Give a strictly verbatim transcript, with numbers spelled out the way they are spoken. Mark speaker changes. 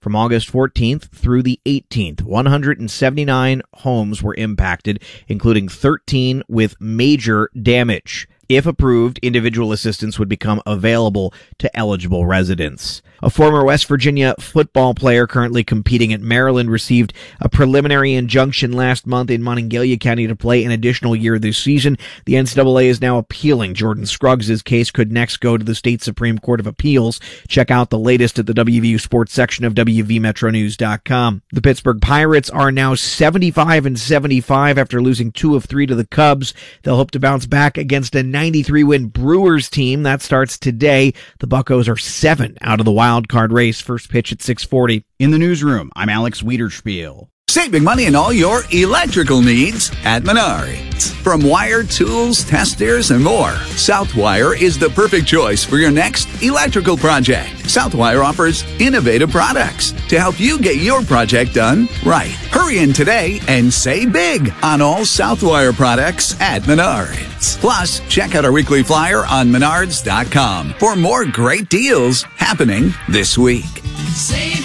Speaker 1: From August fourteenth through the eighteenth, one hundred seventy-nine homes were impacted, including thirteen with major damage. If approved, individual assistance would become available to eligible residents. A former West Virginia football player currently competing at Maryland received a preliminary injunction last month in Monongalia County to play an additional year this season. The N C double A is now appealing. Jordan Scruggs' case could next go to the state Supreme Court of Appeals. Check out the latest at the W V U Sports section of W V Metro News dot com. The Pittsburgh Pirates are now seventy-five and seventy-five after losing two of three to the Cubs. They'll hope to bounce back against a ninety-three win Brewers team. That starts today. The Buccos are seven out of the wild card race. First pitch at six forty.
Speaker 2: In the newsroom, I'm Alex Wiederspiel.
Speaker 3: Save big money on all your electrical needs at Menards. From wire, tools, testers, and more, Southwire is the perfect choice for your next electrical project. Southwire offers innovative products to help you get your project done right. Hurry in today and save big on all Southwire products at Menards. Plus, check out our weekly flyer on Menards dot com for more great deals happening this week. Save